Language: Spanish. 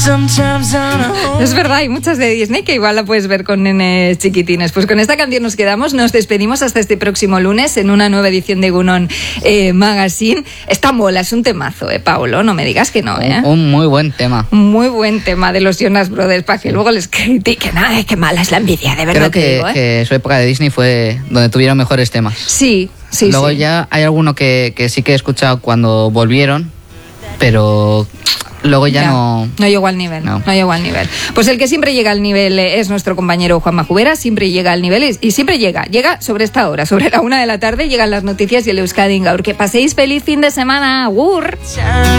Es verdad, hay muchas de Disney que igual la puedes ver con nenes chiquitines. Pues con esta canción nos quedamos, nos despedimos hasta este próximo lunes en una nueva edición de Egunon Magazine. Está mola, es un temazo, Paulo, no me digas que no, Un muy buen tema. Muy buen tema de los Jonas Brothers, para que luego les critiquen. Ay, qué mala es la envidia, de verdad. Creo que su época de Disney fue donde tuvieron mejores temas. Sí. Luego ya hay alguno que sí que he escuchado cuando volvieron, pero luego ya no llegó al nivel. No llegó al nivel. Pues el que siempre llega al nivel es nuestro compañero Juanma Jubera, siempre llega al nivel y siempre llega sobre esta hora, sobre la 1 de la tarde, llegan las noticias y el Euskadi en Gaur. Que paséis feliz fin de semana. ¡Agur!